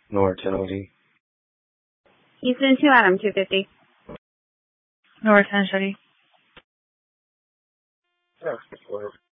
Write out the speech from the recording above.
North 10OD. Houston 2 Adam 250. North 10 Shutty. Yeah,